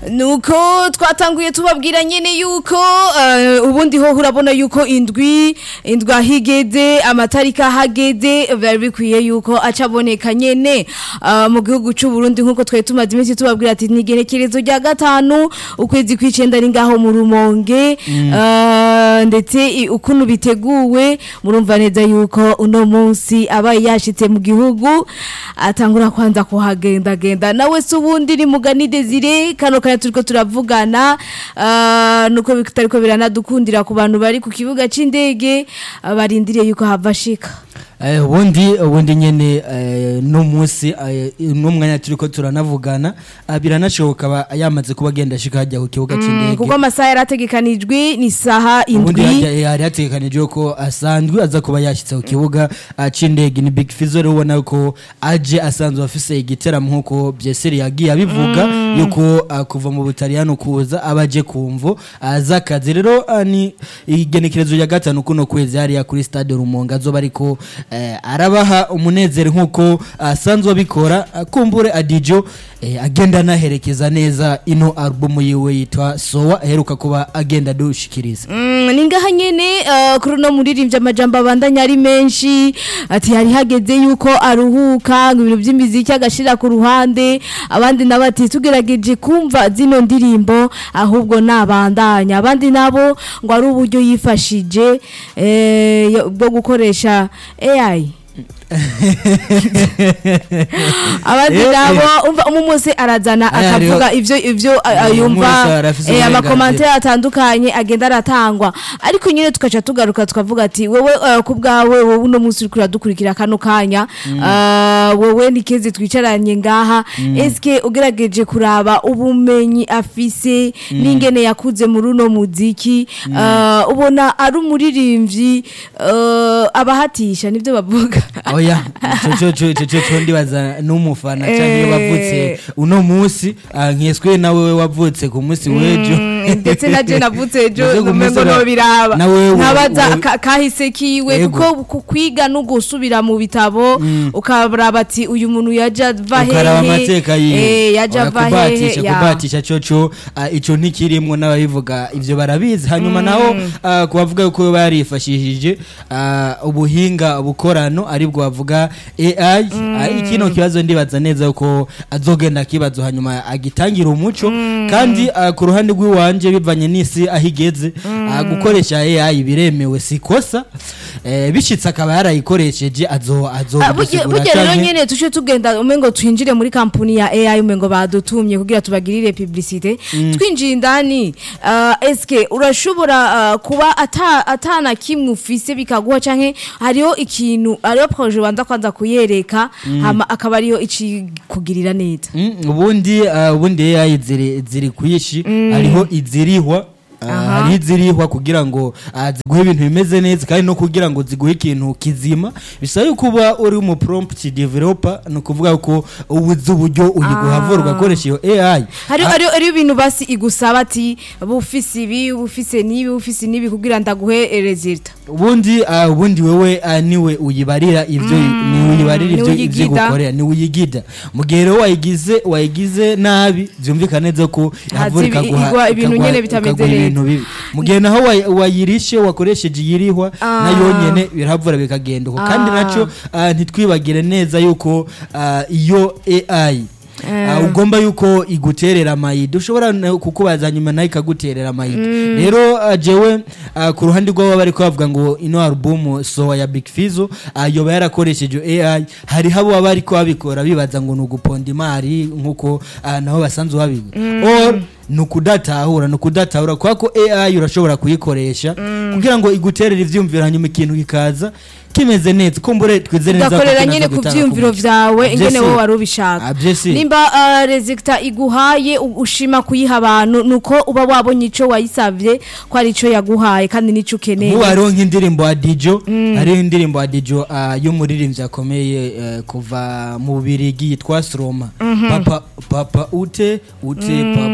nuko twatanguye tubabwira nyene yuko ubundi ho urabona yuko indwi ahigeze amatarika hageze bari bikwiye yuko acaboneka nyene mu gihugu cy'u Burundi nkuko twari tumaze iminsi tubabwira ati nigenekerezo rya gatanu ukwezi kw'icenda ari ngaho mu Rumonge ndetse ukuntu biteguwe murumva neza yuko uno munsi abaye yashitse mu gihugu atangura kwanza kuhagendagenda nawe se ubundi ni mugani Desire kano kanya turiko turavugana nuko bitariko biranadukundira ku bantu bari ku kibuga c'indege barindiriye yuko hava shika ubundi nyene no munsi no mwanya turiko turanavugana biranashoboka yamaze kuba agenda shika hajya ku kibuga c'indege kuko amasaha yarategekanijwe ni saha ubundi yari yategekanijwe ko asanzwe aza kuba yashitse ku kibuga c'indege ni Big Fizzo rero ubona ko aje asanzwe afise igiteramo nkuko Byeseri yagiye abivuga yuko kuva mu Butaliyano kuza abaje kumvo azakazi rero ni igenekerezo ya gatanu kuno kwezi hari ya kuri Stade Rumonge azoba ariko arabaha umunezero nkuko asanzwe abikora kumbure Adijo agenda naherekeza neza ino album yiwe yitwa Sowa heruka kuba agenda dushikiriza ningaha nyene kuri no muririmbye amajambo abandanya ari menshi ati hari hageze yuko aruhuka ibintu by'imiziki agashira ku ruhande abandi nabati tugerageje kumva zino ndirimbo ahubwo nabandanya abandi nabo ngo ari uburyo yifashije bwo gukoresha AI abandi nabo umva umunsi arazana akavuga ivyo yumva amakomantere atandukanye agenda aratangwa ariko nyine tukaca tugaruka tukavuga ati wewe kubgawe wowe uno munsi uri kuradukurikira kano kanya wewe nikeze twicaranye ngaha eske ugerageje kuraba ubumenyi afise n'ingene yakuze mu runo muziki ubona ari umuririmbyi abahatisha nivyo bavuga oya cyo ndibaza n'umufana cyane iyo bavutse uno munsi nkeswe nawe wavutse ku munsi wejo ndetse naje navutse ejo numengo no biraba nabaza kahise kiwe kuko kwiga no gusubira mu bitabo ukabraba ati uyu muntu yaja vahehe yaja vahehe kubatisha cyo ico ntikirimwo n'ababivuga ivyo barabizi hanyuma naho kubavuga ko barifashishije ubuhinga bukorano aribwo bavuga AI ikino kibazo ndibaza neza uko azogenda kibazo hanyuma agitangira umuco kandi ku ruhande rw'iwanje bivanye n'isi ahigeze gukoresha AI biremewe sikosa bishitse akaba yarayikoresheje burya rero nyene tushe tugenda umengo twinjire muri kampuni ya AI umengo badutumye kugira tubagirire publicité twinjiye indani eske urashobora kuba atana kimwe ufise bikaguha canke hariho ikintu hariho projet banza kwanza kuyereka hama akaba ariyo ici kugirira neza ubundi AI ziri kuyishi hariho izirihwa hari izirihwa kugira ngo ziguhe ibintu bimeze neza kandi no kugira ngo ziguhe ikintu kizima bisaba kuba uri mu prompt developer no kuvuga ko ubuze uburyo uyiguhavura ugakoresha iyo AI hari ibintu basi igusaba ati bufise ibi bufise nibi kugira ndaguhe result ubundi wewe niwe uyibarira ivyo ni uyibarira ivyo gukorera ni uyigida mugere wayigize nabi byumvikana neza ko havurika guha ibintu nyene bitameze neza mugihe naho wayirishe wakoresheje yirihwa nayo nyene biravura bikagenda kandi naco ntitwibagire neza yuko iyo AI ugomba yuko iguterera amayidi ushobora kukubaza nyuma nayo ikaguterera amayidi rero jewe ku ruhande rw'abo bari kuvuga ngo ino album Sowa ya Big Fizzo yoba yarakoresheje AI hari habo bari ko babikora bibaza ngo nuguponda imari nkuko naho basanzwe babiga or nukudatahura kwako AI urashobora kuyikoresha kugira ngo iguterere ivyumviro hanyuma ikintu kikaza kimeze neza kumbure twizere neza gakorera nyine ku vyumviro vyawe ingene wowe warubishaka nimba resulta iguhaye ushima kuyiha abantu nuko uba wabonye ico wayisavye ko ari ico yaguhaye kandi nico ukeneye ubu aronka indirimbo ya Dijo ari indirimbo ya Dijo y'umuririmbyi akomeye kuva mu Bubirigi yitwa Sroma papa ute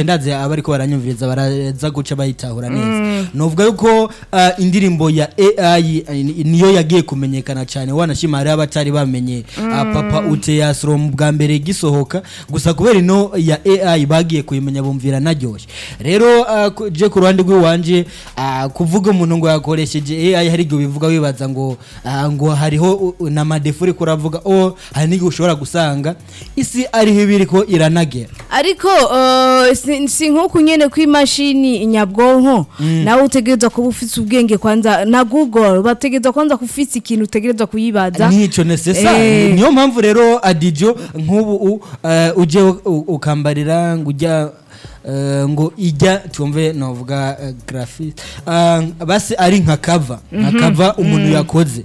byinshi ndaze abari ko baranyumviriza baraza guca bayitahura neza novuga yuko indirimbo ya AI niyo yagiye kumenyekana cyane wanashima hari abatari bamenye papa uteyasro mu bwa mbere gisohoka gusa kubera ino ya AI bagiye kuyimenya bumvira naryoshye rero je ku ruhande rw'iwanje kuvuga umuntu ngo yakoresheje AI hari igihe bivuga wibaza ngo hariho na madefuri kuravuga hari n'igihe ushobora gusanga isi ariho ibiriko iranagera ariko si nko nyene kw'imashini nyabwonko nawe utegereza kuba ufite ubwenge kwanza na Google bategereza kwanza kufite ikintu utegereza kuyibaza nico necessary niyo mpamvu rero adijo nk'ubu uje ukambarira ngujya ngo ijya tumve novuga graphiste basi ari nka cover umuntu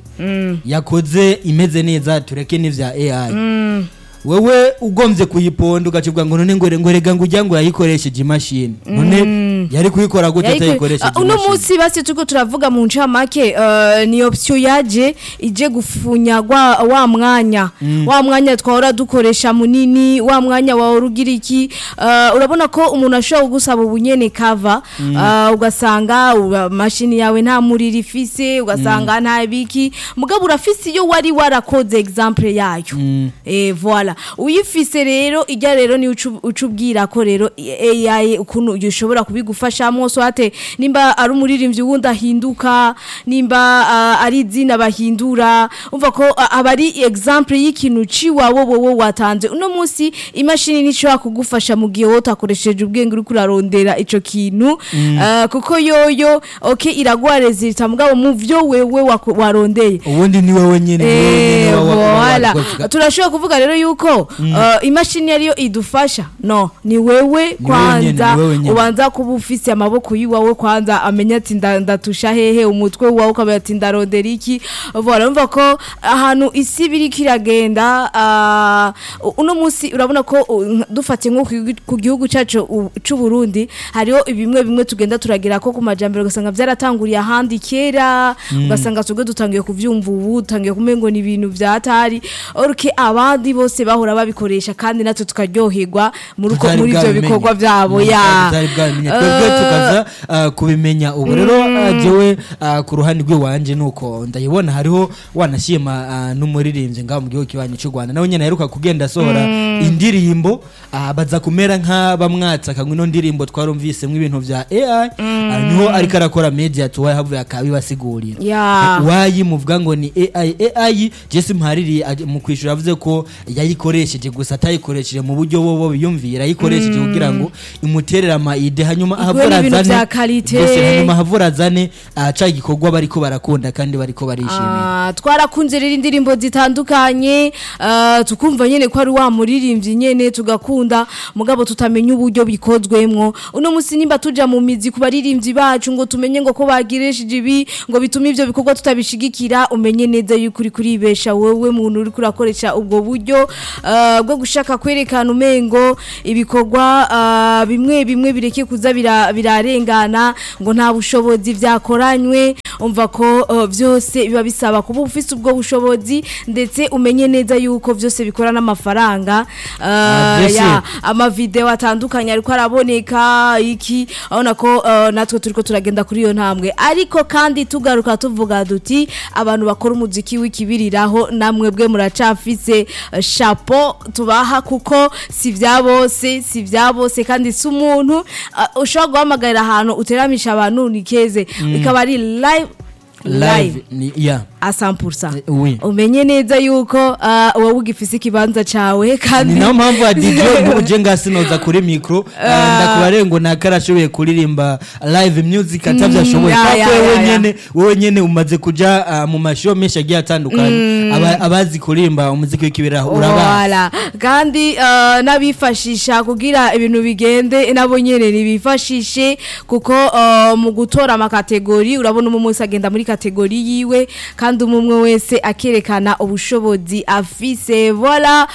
yakoze imeze neza tureke n'ivya AI wewe ugombye kuyiponda ugacibwa ngo none ngo rega ngo ujya ngo yayikoresheje imashini none yari kuyikora gute atayikoresheje uno munsi basi tuko turavuga mu ncamake ni option yaje ije gufunya wa mwanya twahora dukoresha munini wa mwanya wa urugiriki urabona ko umuntu ashobora gusaba ubunyene cover ugasanga mashini yawe nta muriro ifise ugasanga nta biki mugabo urafise iyo wari warakoze example yayo voilà uyifise rero ijya rero ni ucubwira ko rero AI ukuntu ushobora kubigufashamo so ate nimba ari umuririmbyi wundi ahinduka nimba ari izina bahindura umva ko abari example y'ikintu ciwawo wowe watanze uno munsi imashini nicyo kugufasha mu gihe wotakoresheje ubwenge uri kurarondera ico kintu kuko yoyo okay iragwarezita mugabo mu vyo wewe warondeye ubundi ni wewe nyene voilà turashobora kuvuga rero yuko imashini yariyo idufasha no ni wewe kwanza ubanza kuba ufise amaboko yiwawe kwanza amenya ati ndatusha hehe umutwe wawe ukabaya ati ndarondera iki voilà umva ko ahantu isi biri kiragenda uno munsi urabona ko dufate nko ku gihugu cyacu cy'u Burundi hariho bimwe tugenda turagira ko ku majambere ugasanga byaratanguriye ahandi kera ugasanga tugwe dutangiye kuvyumva ubu tangiye kumengo ni ibintu byatari orke abandi bose bahora babikoresha kandi natwe tukaryoherwa muri byo bikorwa byabo tukaza kubimenya ubu rero jewe ku ruhande rw'iwanje nuko ndayibona hariho wanashima n'umuririmbyi ngaho mu gihugu kibanyi cy'u Rwanda nawe nyene yaheruka kugenda sohora indirimbo baza kumera nk'abamwatsa kangwe no ndirimbo twarumvise ibintu vya AI niho ariko arakora media tuwaye havuye akabibasigurira wayi muvuga ngo ni AI Jesse Mhariri mu kwishura avuze ko yayikoresheje gusa atayikoresheje mu buryo bobo biyumvira yayikoresheje kugira ngo imuterera amaide hanyuma havurazane aca igikorwa bariko barakunda kandi bariko barishimira twarakunze rero indirimbo zitandukanye tukumva nyene ko ari wa muririmbyi nyene tugakunda mugabo tutamenya uburyo bikozwemwo uno musi nimba tuja mu mizi ku baririmbyi bacu ngo tumenye ngo ko bagiresheje ibi ngo bituma ivyo bikorwa tutabishigikira umenye neza yuko uri kuribesha wewe muntu uri kurakoresha ubwo buryo bwo gushaka kwerekana umengo ibikorwa bimwe bireke kuza birarengana ngo nta bushobozi byakoranywe umva ko byose biba bisaba kuba ufite ubwo bushobozi ndetse umenye neza yuko byose bikora n'amafaranga ama video atandukanye ariko araboneka iki abona ko natwe turiko turagenda kuri iyo ntambwe ariko kandi tugaruka tuvuga duti abantu bakora umuziki w'ikibiriraho namwe bwe muracafise chapeau tubaha kuko si vya bose kandi si umuntu ushobora guhamagarira ahantu uteramisha abantu nikeze ikaba ari live a 100% oui. Umenye neza yuko wowe ugifise ikibanza cawe kandi ni nayo mpamvu DJ muje ngasinoza kuri micro ndakubarengo nakarashoboye kuririmba live music atavyashoboye wewe nyene umaze kuja mu mashow menshi agiye atandukanye abazi kuririmba umuziki w'ikibiraho uraba kandi nabifashisha kugira ibintu bigende nabo nyene nibifashishe kuko mu gutora amakategori urabona umunsi agenda muri kategori yiwe kandi umwe wese akerekana ubushobozi afise. Voilà,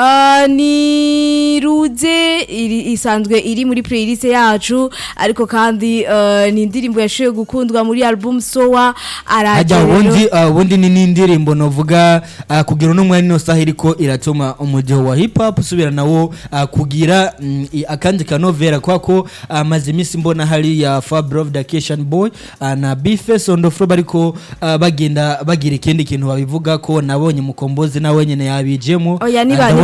ni Ruze isanzwe iri muri playlist yacu, ariko kandi ni indirimbo yashoye gukundwa muri album Sowa ubundi ni indirimbo novuga kugira n'umwanya no saha iriko iratuma umujyo wa hip hop usubira nawo kugira akandi kanovera kwako amaze imisi mbona hari ya Fabro Vacation Boy na Bface on the floor bariko bagenda bagira ikindi kintu babivuga ko nabonye mukombozi nawe nyene yabijemo. Oya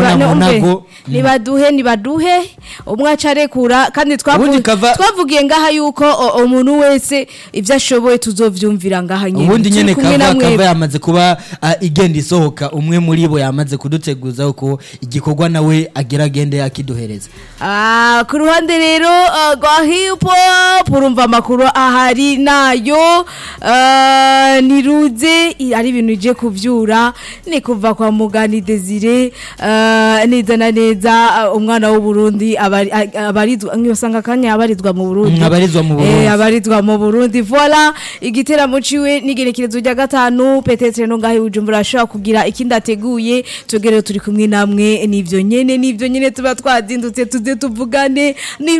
nibaduhe umwaca rekura, kandi twavugiye ngaha yuko umuntu wese ivyo ashoboye tuzovyumvira ngaha nyene. Ubundi nyene kava yamaze kuba igenda isohoka, umwe muri bo yamaze kuduteguza uko igikorwa nawe ageragende akiduhereza. Ku ruhande rero rwa hip hop urumva amakuru ahari nayo ni Ruze ari ibintu ije kuvyura, ni kuva kwa Mugani Desire neza na neza umwana w'u Burundi abarizwa nk'usanga kanya abarizwa mu Burundi, abarizwa mu Burundi. Voilà, igiteramo ciwe nigerekerezo rya 5 petetre no ngahe Bujumbura ashaka kugira ikindi ateguye, tugere turi kumwe namwe nivyo nyene tuba twazindutse tuze tuvugane.